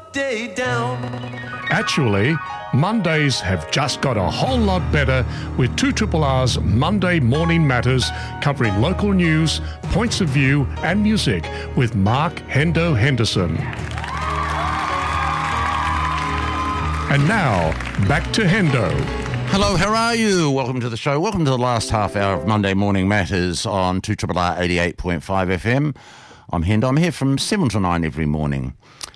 day down. Actually, Mondays have just got a whole lot better with 2RRR's Monday Morning Matters, covering local news, points of view and music with Mark Hendo Henderson. And now, back to Hendo. Hello, how are you? Welcome to the show. Welcome to the last half hour of Monday Morning Matters on 2RRR 88.5 FM. I'm Hendo. I'm here from 7 to 9 every morning.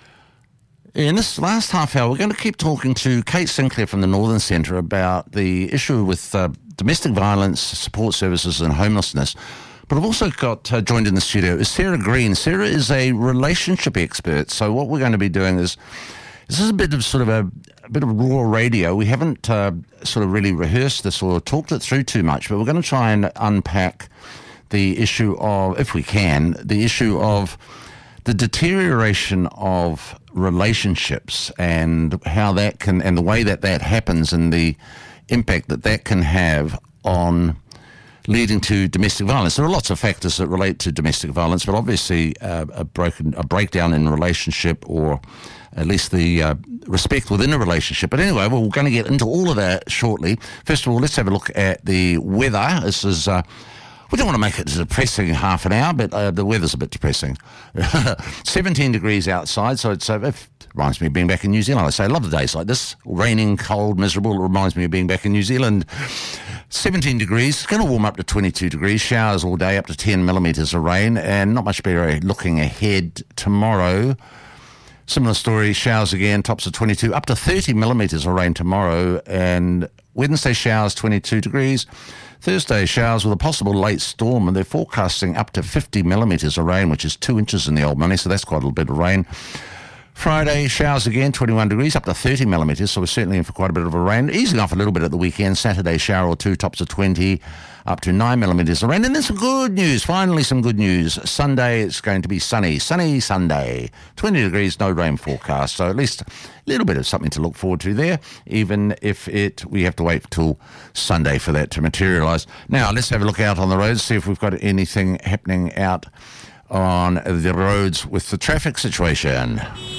In this last half hour, we're going to keep talking to Kate Sinclair from the Northern Centre about the issue with domestic violence, support services and homelessness. But I've also got joined in the studio is Sarah Green. Sarah is a relationship expert. So what we're going to be doing is, this is a bit of raw radio. We haven't sort of really rehearsed this or talked it through too much, but we're going to try and unpack the issue of, if we can, the issue of the deterioration of relationships and how that can, and the way that that happens and the impact that that can have on leading to domestic violence. There are lots of factors that relate to domestic violence, but obviously a breakdown in relationship, or at least the respect within a relationship. But anyway, we're going to get into all of that shortly. First of all, let's have a look at the weather. This is, we don't want to make it a depressing half an hour, but the weather's a bit depressing. 17 degrees outside, so it's, it reminds me of being back in New Zealand. I say I love the days like this. Raining, cold, miserable. It reminds me of being back in New Zealand. 17 degrees. It's going to warm up to 22 degrees. Showers all day, up to 10 millimetres of rain, and not much better looking ahead tomorrow. Similar story, showers again, tops of 22, up to 30 millimetres of rain tomorrow, and Wednesday showers, 22 degrees. Thursday showers with a possible late storm, and they're forecasting up to 50 millimetres of rain, which is 2 inches in the old money, so that's quite a little bit of rain. Friday, showers again, 21 degrees, up to 30 millimetres, so we're certainly in for quite a bit of a rain. Easing off a little bit at the weekend. Saturday, shower or two, tops of 20, up to 9 millimetres of rain. And then some good news, finally some good news. Sunday, it's going to be sunny Sunday. 20 degrees, no rain forecast, so at least a little bit of something to look forward to there, even if we have to wait till Sunday for that to materialise. Now, let's have a look out on the roads, see if we've got anything happening out on the roads with the traffic situation.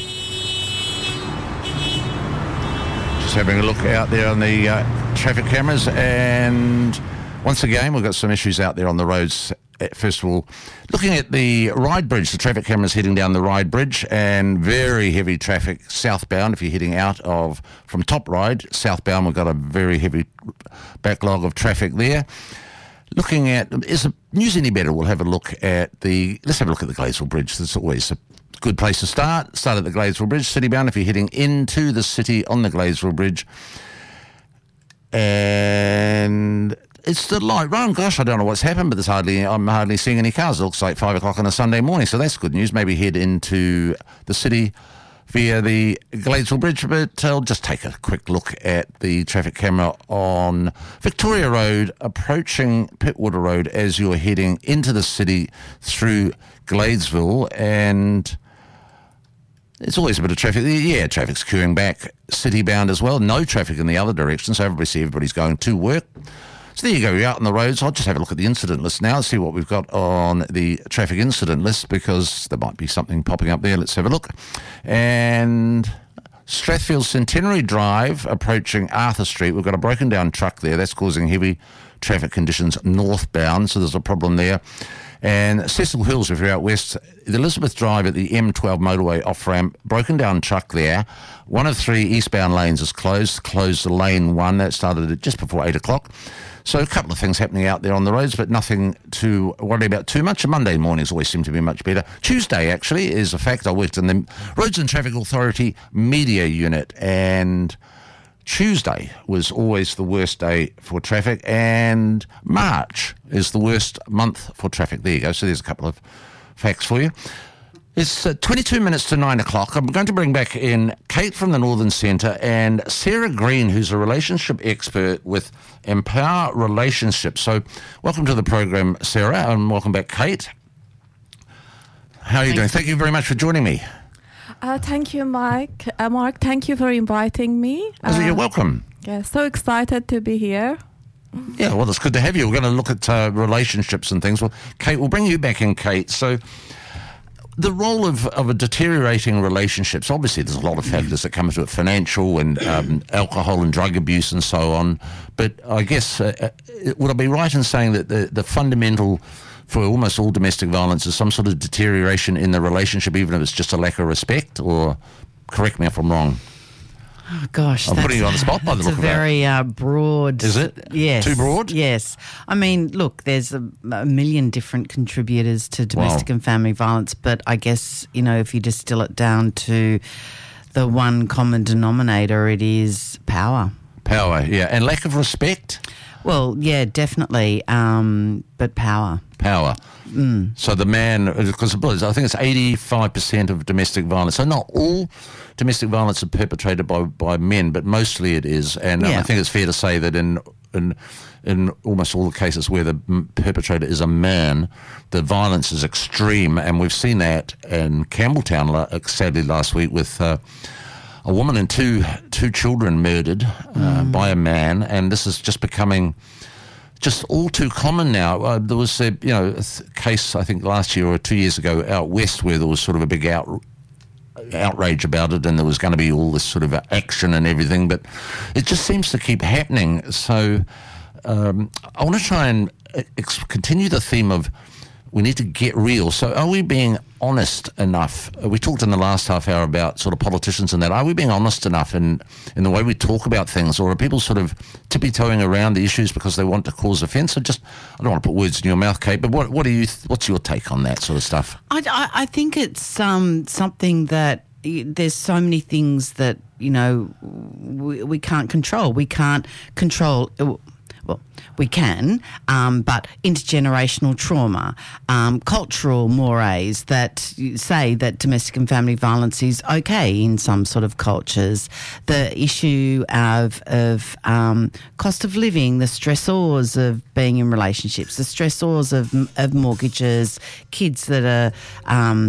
Just having a look out there on the traffic cameras, and once again we've got some issues out there on the roads. First of all, looking at the Ryde Bridge, the traffic cameras heading down the Ryde Bridge, and very heavy traffic southbound. If you're heading out from Top Ryde southbound, we've got a very heavy backlog of traffic there. Looking at, is the news any better? We'll have a look at let's have a look at the Gladesville Bridge. That's always a good place to start. Start at the Gladesville Bridge, citybound, if you're heading into the city on the Gladesville Bridge. And it's the light run. Gosh, I don't know what's happened, but I'm hardly seeing any cars. It looks like 5 o'clock on a Sunday morning, so that's good news. Maybe head into the city via the Gladesville Bridge, but I'll just take a quick look at the traffic camera on Victoria Road, approaching Pittwater Road as you're heading into the city through Gladesville, and it's always a bit of traffic. Yeah, traffic's queuing back city-bound as well. No traffic in the other direction, so everybody's going to work. So there you go, you're out on the roads. I'll just have a look at the incident list now, see what we've got on the traffic incident list, because there might be something popping up there. Let's have a look. And Strathfield Centenary Drive, approaching Arthur Street. We've got a broken down truck there. That's causing heavy traffic conditions northbound, so there's a problem there. And Cecil Hills, if you're out west, the Elizabeth Drive at the M12 motorway off-ramp, broken down truck there. One of 3 eastbound lanes is closed the lane 1. That started at just before 8 o'clock. So a couple of things happening out there on the roads, but nothing to worry about too much. Monday mornings always seem to be much better. Tuesday, actually, is a fact. I worked in the Roads and Traffic Authority media unit, and Tuesday was always the worst day for traffic, and March is the worst month for traffic. There you go. So there's a couple of facts for you. It's 22 minutes to 9 o'clock. I'm going to bring back in Kate from the Northern Centre and Sarah Green, who's a relationship expert with Empower Relationships. So welcome to the program, Sarah, and welcome back, Kate. How are you doing? Thank you very much for joining me. Thank you, Mike. Mark, thank you for inviting me. You're welcome. Yeah, so excited to be here. Yeah, well, it's good to have you. We're going to look at relationships and things. Well, Kate, we'll bring you back in, Kate. So the role of a deteriorating relationships, obviously there's a lot of factors that come into it, financial and alcohol and drug abuse and so on. But I guess, would I be right in saying that the fundamental for almost all domestic violence is some sort of deterioration in the relationship, even if it's just a lack of respect? Or correct me if I'm wrong. Oh, gosh. I'm putting you on the spot by the look of it. It's a very broad... Is it? Yes. Too broad? Yes. I mean, look, there's a million different contributors to domestic and family violence, but I guess, if you distill it down to the one common denominator, it is power. Power, yeah. And lack of respect? Well, yeah, definitely, but power. Power. So the man, because I think it's 85% of domestic violence. So not all domestic violence is perpetrated by men, but mostly it is. And I think it's fair to say that in almost all the cases where the perpetrator is a man, the violence is extreme. And we've seen that in Campbelltown, sadly, last week with a woman and two children murdered by a man. And this is just becoming just all too common now. There was a case, I think, last year or 2 years ago out west where there was sort of a big outrage about it, and there was going to be all this sort of action and everything, but it just seems to keep happening. So I want to try and continue the theme of we need to get real. So are we being honest enough? We talked in the last half hour about sort of politicians and that. Are we being honest enough in the way we talk about things, or are people sort of tippy-toeing around the issues because they want to cause offence? I don't want to put words in your mouth, Kate, but what's your take on that sort of stuff? I think it's something that there's so many things that, we can't control. We can't control... Well, we can, but intergenerational trauma, cultural mores that say that domestic and family violence is okay in some sort of cultures, the issue of cost of living, the stressors of being in relationships, the stressors of mortgages, kids that are,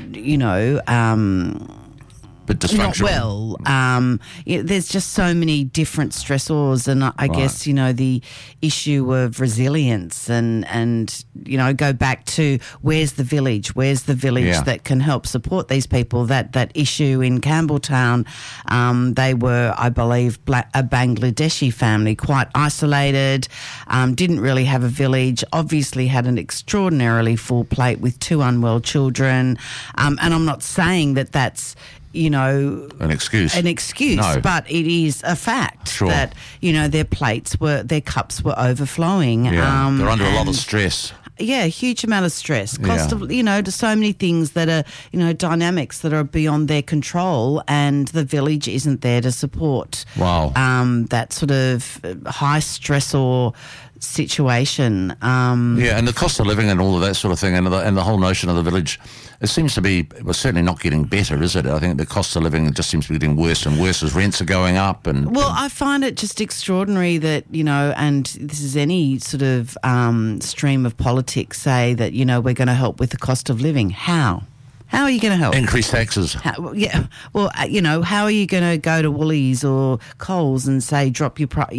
but dysfunctional. Not well. There's just so many different stressors, and I guess the issue of resilience and go back to where's the village that can help support these people. That issue in Campbelltown, they were, I believe, a Bangladeshi family, quite isolated, didn't really have a village, obviously had an extraordinarily full plate with two unwell children, and I'm not saying that that's an excuse. No. But it is a fact that, their cups were overflowing. Yeah. They're under a lot of stress. Yeah, a huge amount of stress. Cost of, to so many things that are, dynamics that are beyond their control, and the village isn't there to support. Wow. That sort of high stressor situation. And the cost of living and all of that sort of thing, and the whole notion of the village, it seems to be certainly not getting better, is it? I think the cost of living just seems to be getting worse and worse as rents are going up. I find it just extraordinary that, and this is any sort of stream of politics say that, we're going to help with the cost of living. How? How are you going to help? Increase taxes. How are you going to go to Woolies or Coles and say drop your price?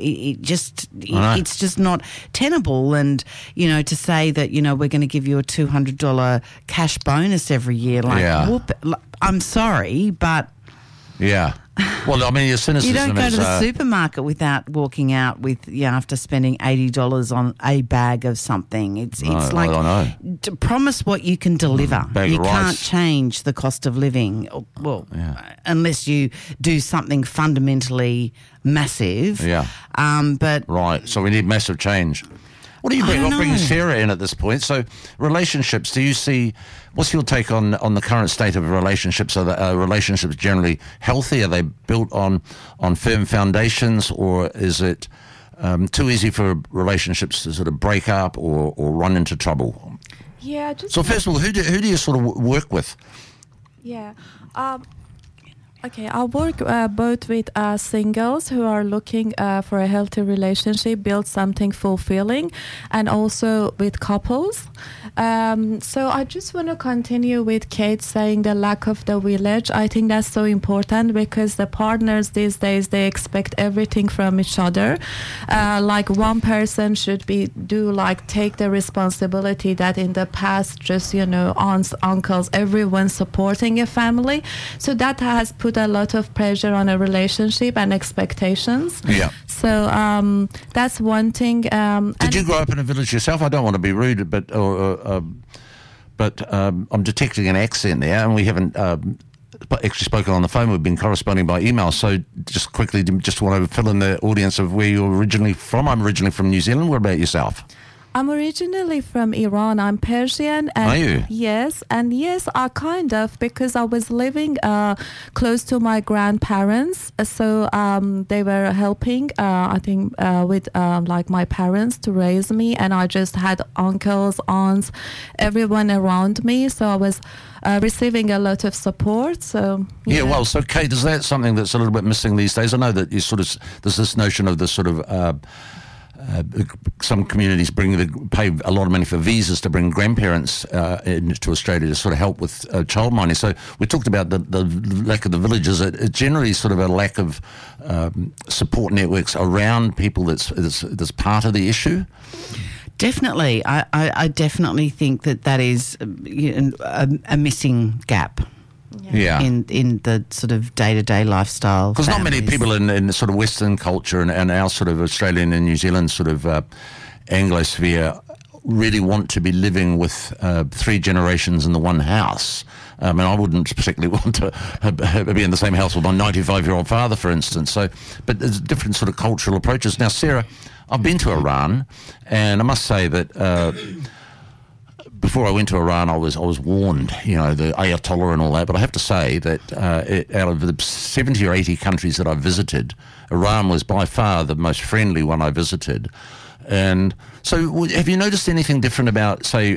It's just not tenable. And to say that we're going to give you a $200 cash bonus every year, I'm sorry, but yeah. Well, I mean, your cynicism you don't go is, to the supermarket without walking out with after spending $80 on a bag of something. It's like I don't know. To promise what you can deliver. You can't change the cost of living. Well, unless you do something fundamentally massive. Yeah. But right. So we need massive change. What do you bring? I'll bring Sarah in at this point. So relationships, do you see, what's your take on the current state of relationships? Are relationships generally healthy? Are they built on firm foundations, or is it too easy for relationships to sort of break up or run into trouble? Yeah. So first of all, who do you sort of work with? Yeah. Okay, I work both with singles who are looking for a healthy relationship, build something fulfilling, and also with couples. So I just want to continue with Kate saying the lack of the village. I think that's so important because the partners these days, they expect everything from each other. Like one person should take the responsibility that in the past, just, aunts, uncles, everyone supporting a family. So that has put a lot of pressure on a relationship and expectations. Yeah. So that's one thing. Did you grow up in a village yourself? I don't want to be rude, but I'm detecting an accent there, and we haven't actually spoken on the phone. We've been corresponding by email. So just quickly, just want to fill in the audience of where you're originally from. I'm originally from New Zealand. What about yourself? I'm originally from Iran. I'm Persian. And are you? Yes. And yes, I kind of, because I was living close to my grandparents. So they were helping, with my parents to raise me. And I just had uncles, aunts, everyone around me. So I was receiving a lot of support. So so Kate, is that something that's a little bit missing these days? I know that there's this notion of the sort of some communities pay a lot of money for visas to bring grandparents into Australia to sort of help with childminding. So we talked about the lack of the villages. It generally sort of a lack of support networks around people that's part of the issue. Definitely. I definitely think that is a missing gap. Yeah. In the sort of day-to-day lifestyle. Because not many people in sort of Western culture and our sort of Australian and New Zealand sort of Anglosphere really want to be living with 3 generations in the one house. I wouldn't particularly want to be in the same house with my 95-year-old father, for instance. So, but there's different sort of cultural approaches. Now, Sarah, I've been to Iran, and I must say that before I went to Iran, I was warned, the Ayatollah and all that. But I have to say that out of the 70 or 80 countries that I visited, Iran was by far the most friendly one I visited. And so have you noticed anything different about, say,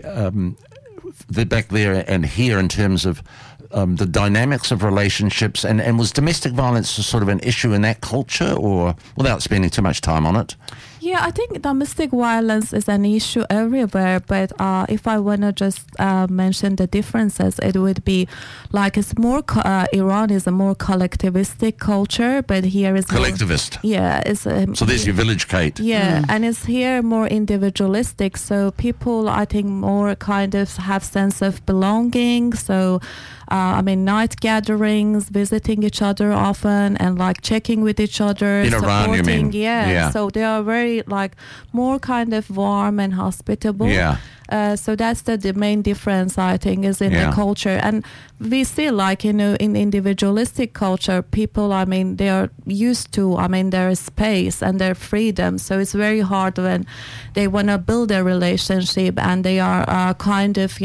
back there and here in terms of the dynamics of relationships? And was domestic violence sort of an issue in that culture, or without spending too much time on it? Yeah, I think domestic violence is an issue everywhere, but if I want to just mention the differences, it would be like it's more, Iran is a more collectivistic culture, but here is collectivist. So there's your village, Kate. Yeah, and it's here more individualistic, so people, I think, more kind of have sense of belonging, so night gatherings, visiting each other often, and like checking with each other. In Iran, you mean? Yeah. So they are very more kind of warm and hospitable. Yeah. So that's the main difference, I think, is in the culture. And we see, in individualistic culture, people, they are used to, their space and their freedom. So it's very hard when they want to build a relationship and they are kind of,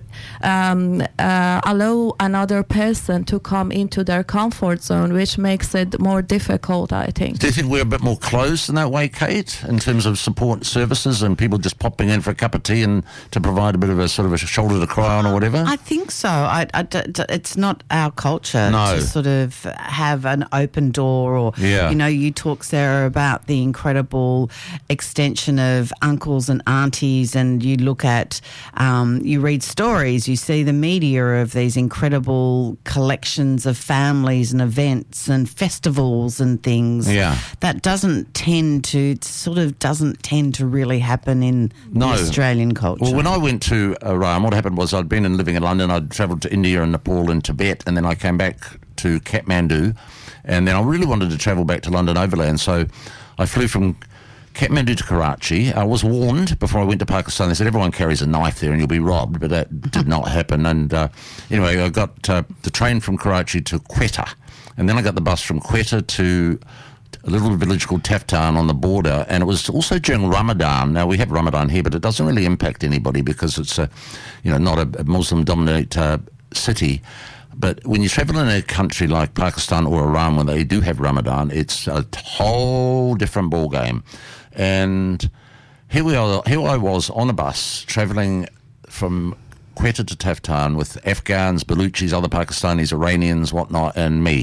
allow another person to come into their comfort zone, which makes it more difficult, I think. Do you think we're a bit more closed in that way, Kate, in terms of support services and people just popping in for a cup of tea and to provide a bit of a sort of a shoulder to cry on or whatever? I think so. It's not our culture to sort of have an open door or, you talk, Sarah, about the incredible extension of uncles and aunties, and you look at, you read stories, you see the media of these incredible collections of families and events and festivals and things. Yeah. That doesn't tend to really happen in the Australian culture. Well, when I went to Iran, what happened was I'd been living in London, I'd travelled to India and Nepal and Tibet, and then I came back to Kathmandu, and then I really wanted to travel back to London overland, so I flew from Kathmandu to Karachi. I was warned before I went to Pakistan. They said everyone carries a knife there and you'll be robbed, but that did not happen. And anyway, I got the train from Karachi to Quetta, and then I got the bus from Quetta to a little village called Taftan on the border, and it was also during Ramadan. Now, we have Ramadan here, but it doesn't really impact anybody because it's not a Muslim-dominated city. But when you travel in a country like Pakistan or Iran, when they do have Ramadan, it's a whole different ballgame. And here I was on a bus traveling from Quetta to Taftan with Afghans, Baluchis, other Pakistanis, Iranians, whatnot, and me.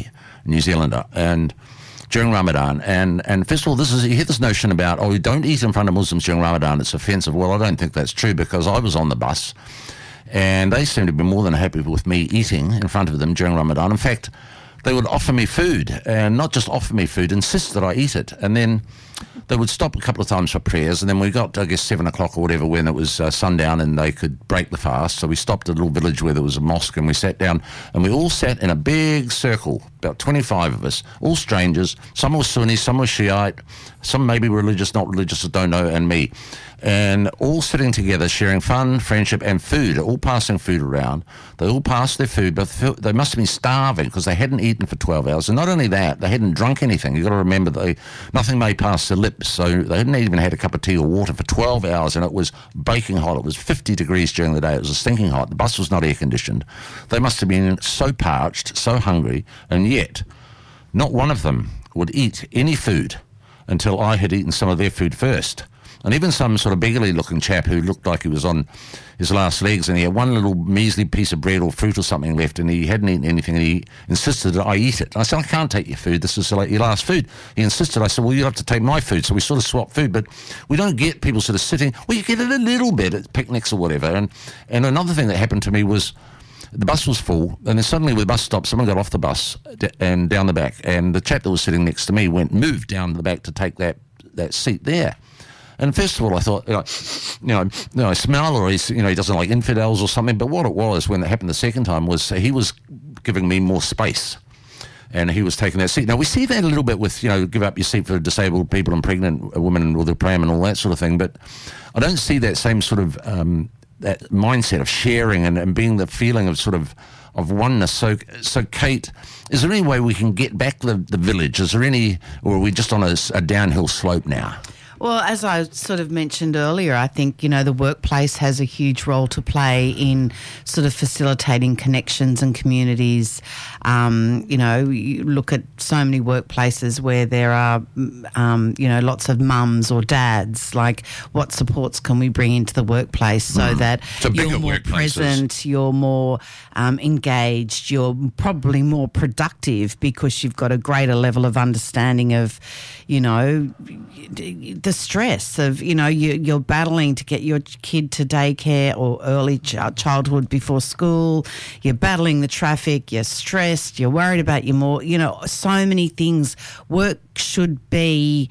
New Zealander, and during Ramadan, and first of all, you hear this notion about, oh, you don't eat in front of Muslims during Ramadan, it's offensive. Well, I don't think that's true, because I was on the bus, and they seemed to be more than happy with me eating in front of them during Ramadan. In fact, they would offer me food, and not just offer me food, insist that I eat it. And then they would stop a couple of times for prayers, and then we got, I guess, 7 o'clock or whatever, when it was sundown and they could break the fast. So we stopped at a little village where there was a mosque, and we sat down, and we all sat in a big circle, about 25 of us, all strangers. Some were Sunni, some were Shiite, some maybe religious, not religious, I don't know, and me. And all sitting together, sharing fun, friendship, and food, all passing food around. They all passed their food, but they must have been starving, because they hadn't eaten for 12 hours. And not only that, they hadn't drunk anything. You've got to remember, nothing may pass their lips, so they hadn't even had a cup of tea or water for 12 hours, and it was baking hot. It was 50 degrees during the day. It was stinking hot. The bus was not air-conditioned. They must have been so parched, so hungry, and yet not one of them would eat any food until I had eaten some of their food first. And even some sort of beggarly-looking chap who looked like he was on his last legs, and he had one little measly piece of bread or fruit or something left, and he hadn't eaten anything, and he insisted that I eat it. And I said, I can't take your food. This is like your last food. He insisted. I said, well, you'll have to take my food. So we sort of swapped food, but we don't get people sort of sitting. Well, you get it a little bit at picnics or whatever. And another thing that happened to me was, the bus was full, and then suddenly with the bus stop, someone got off the bus and down the back, and the chap that was sitting next to me moved down the back to take that seat there. And first of all, I thought, I smell, or he doesn't like infidels or something. But what it was, when it happened the second time, was he was giving me more space, and he was taking that seat. Now, we see that a little bit with, give up your seat for disabled people and pregnant women with a pram and all that sort of thing. But I don't see that same sort of that mindset of sharing and being the feeling of sort of oneness. So Kate, is there any way we can get back the village? Is there any, or are we just on a downhill slope now? Well, as I sort of mentioned earlier, I think, the workplace has a huge role to play in sort of facilitating connections and communities. You look at so many workplaces where there are, lots of mums or dads. Like, what supports can we bring into the workplace so that you're more present, you're more engaged, you're probably more productive, because you've got a greater level of understanding of, the stress of, you're battling to get your kid to daycare or early childhood before school. You're battling the traffic. You're stressed. You're worried about so many things. Work should be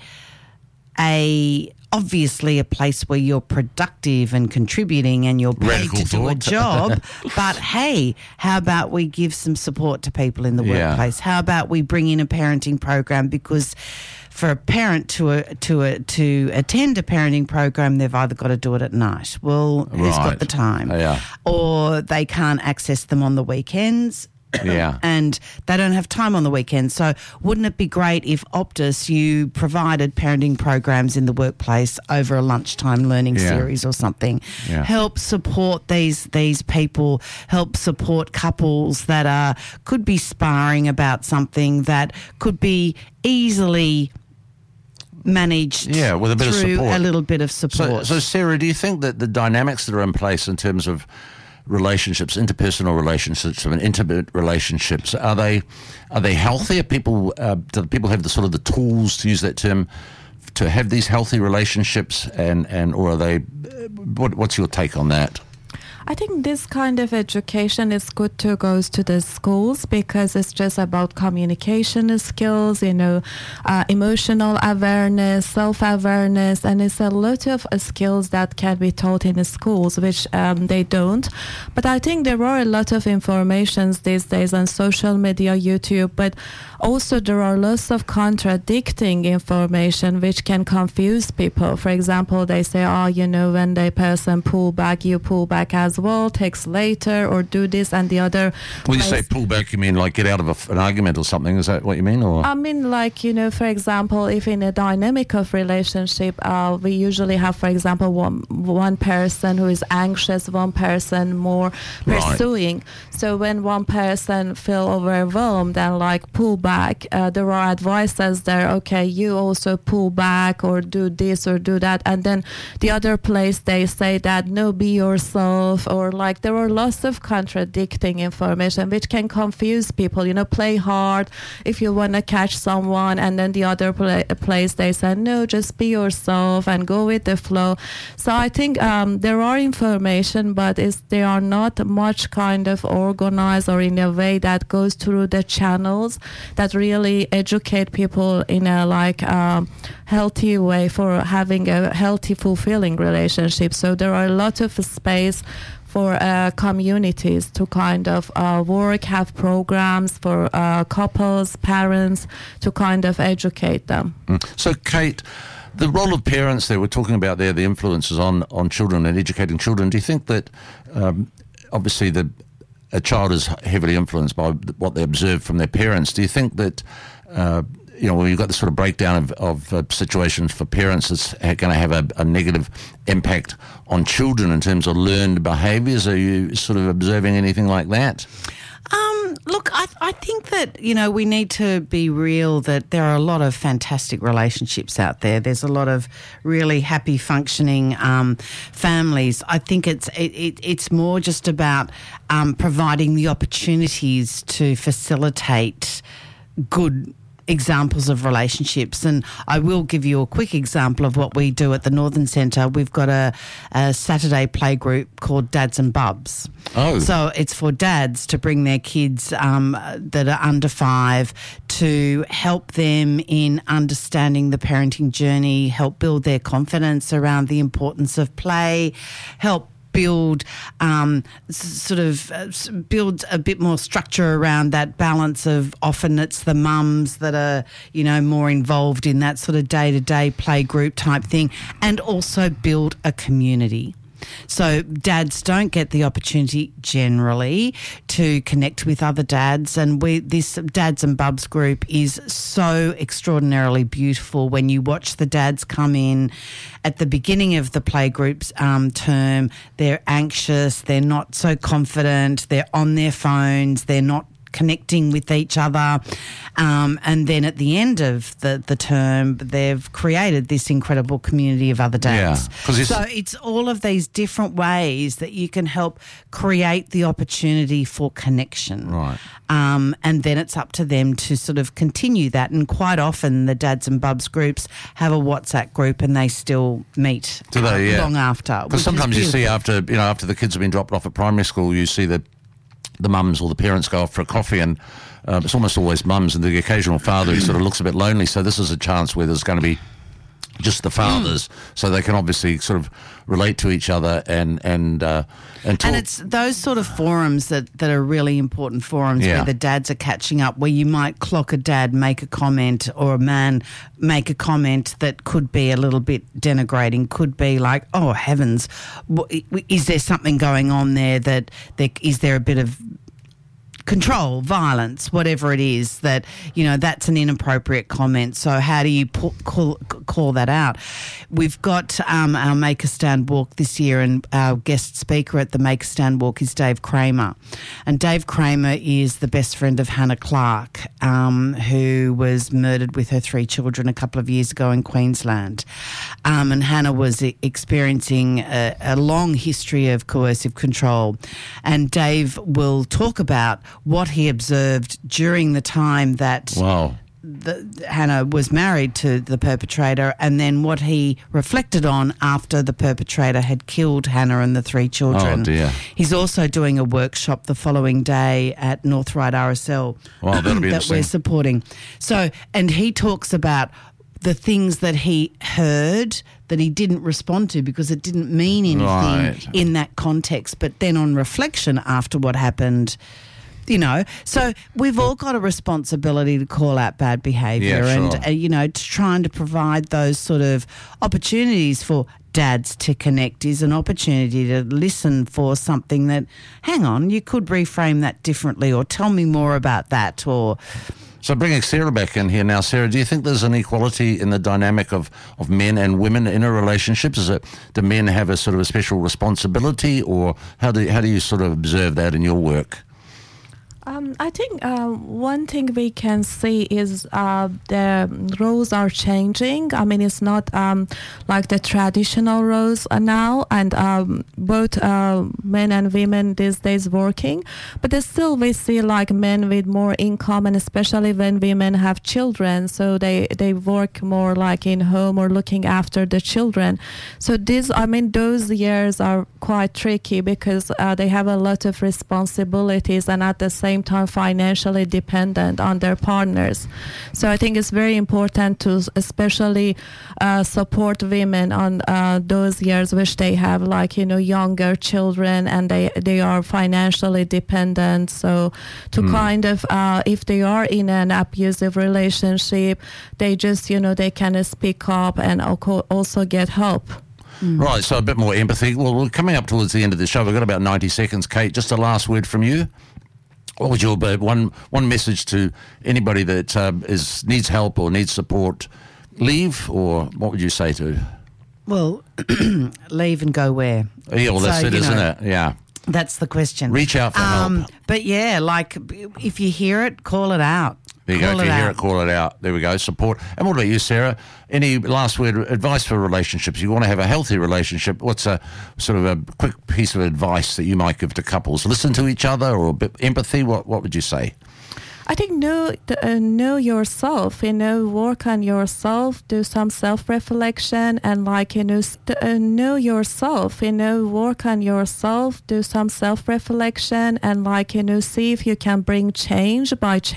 obviously a place where you're productive and contributing and you're paid to do a job. But hey, how about we give some support to people in the workplace? How about we bring in a parenting program? Because for a parent to attend a parenting program, they've either got to do it at night. Well, who's got the time? Or they can't access them on the weekends. And they don't have time on the weekend. So wouldn't it be great if Optus, you provided parenting programs in the workplace over a lunchtime learning series or something? Help support these people, help support couples that could be sparring about something that could be easily managed with a bit of support. A little bit of support. So Sarah, do you think that the dynamics that are in place in terms of relationships, interpersonal relationships and intimate relationships, are they healthy? Do people have the sort of the tools, to use that term, to have these healthy relationships, and or are they? What's your take on that? I think this kind of education is good to go to the schools, because it's just about communication skills, emotional awareness, self-awareness, and it's a lot of skills that can be taught in the schools, which they don't. But I think there are a lot of informations these days on social media, YouTube, but also there are lots of contradicting information which can confuse people. For example, they say, when the person pull back, you pull back as well, text later, or do this and the other. When you say pull back, you mean like get out of an argument or something? Is that what you mean? Or? I mean, for example, if in a dynamic of relationship, we usually have, for example, one person who is anxious, one person more pursuing. So when one person feel overwhelmed and pull back, there are advices there, okay, you also pull back or do this or do that. And then the other place, they say that, no, be yourself, enough, or like there are lots of contradicting information which can confuse people. Play hard if you want to catch someone, and then the other place they said no, just be yourself and go with the flow. So I think there are information, but they are not much kind of organized or in a way that goes through the channels that really educate people in a healthy way for having a healthy, fulfilling relationship. So there are a lot of space for communities to kind of work, have programs for couples, parents, to kind of educate them. So, Kate, the role of parents that we're talking about there, the influences on children and educating children, do you think that obviously a child is heavily influenced by what they observe from their parents? Do you think that when you've got this sort of breakdown of situations for parents, it's going to have a negative impact on children in terms of learned behaviours? Are you sort of observing anything like that? Look, I think that, we need to be real that there are a lot of fantastic relationships out there. There's a lot of really happy, functioning families. I think it's more just about providing the opportunities to facilitate good examples of relationships. And I will give you a quick example of what we do at the Northern Centre. We've got a Saturday play group called Dads and Bubs. Oh. So it's for dads to bring their kids that are under 5 to help them in understanding the parenting journey, help build their confidence around the importance of play, help build build a bit more structure around that balance of often it's the mums that are, more involved in that sort of day-to-day play group type thing, and also build a community. So dads don't get the opportunity generally to connect with other dads, and this Dads and Bubs group is so extraordinarily beautiful. When you watch the dads come in at the beginning of the playgroups term, they're anxious, they're not so confident, they're on their phones, they're not connecting with each other, and then at the end of the term they've created this incredible community of other dads. Yeah, so it's all of these different ways that you can help create the opportunity for connection, right? And then it's up to them to sort of continue that. And quite often the Dads and Bubs groups have a WhatsApp group and they still meet long after. Because sometimes you see after the kids have been dropped off at primary school, you see the mums or the parents go off for a coffee, and it's almost always mums and the occasional father who sort of looks a bit lonely. So this is a chance where there's going to be just the fathers, so they can obviously sort of relate to each other and talk. And it's those sort of forums that are really important forums where the dads are catching up, where you might clock a dad make a comment or a man make a comment that could be a little bit denigrating, could be like, oh heavens, is there something going on there is there a bit of control, violence, whatever it is, that, that's an inappropriate comment. So how do you call that out? We've got our Make a Stand walk this year, and our guest speaker at the Make a Stand walk is Dave Kramer. And Dave Kramer is the best friend of Hannah Clark, who was murdered with her 3 children a couple of years ago in Queensland. And Hannah was experiencing a long history of coercive control. And Dave will talk about what he observed during the time that Hannah was married to the perpetrator, and then what he reflected on after the perpetrator had killed Hannah and the 3 children. Oh dear. He's also doing a workshop the following day at North Ryde RSL that we're supporting. So, and he talks about the things that he heard that he didn't respond to because it didn't mean anything in that context, but then on reflection after what happened, so we've all got a responsibility to call out bad behaviour and, trying to provide those sort of opportunities for dads to connect is an opportunity to listen for something that, hang on, you could reframe that differently, or tell me more about that, or... So bringing Sarah back in here now, Sarah, do you think there's an equality in the dynamic of men and women in a relationship? Do men have a sort of a special responsibility, or how do you sort of observe that in your work? I think one thing we can see is the roles are changing. I mean, it's not like the traditional roles now, and both men and women these days working. But there's still we see like men with more income, and especially when women have children, so they work more like in home or looking after the children. So those years are quite tricky because they have a lot of responsibilities and at the same time financially dependent on their partners. So I think it's very important to especially support women on those years which they have like, younger children and they are financially dependent. So to kind of, if they are in an abusive relationship, they just, they can speak up and also get help. Right, so a bit more empathy. Well, we're coming up towards the end of the show. We've got about 90 seconds. Kate, just a last word from you. What would your one message to anybody that needs help or needs support? Leave, or what would you say to? Well, leave and go where? Yeah, well, that's it, isn't it? Yeah. That's the question. Reach out for help. But yeah, like if you hear it, call it out. There you go. If you hear it, call it out. There we go. Support. And what about you, Sarah? Any last word advice for relationships? You want to have a healthy relationship. What's a sort of a quick piece of advice that you might give to couples? Listen to each other, or a bit empathy? What would you say? I think know yourself, work on yourself, do some self-reflection and know yourself, work on yourself, do some self-reflection and see if you can bring change by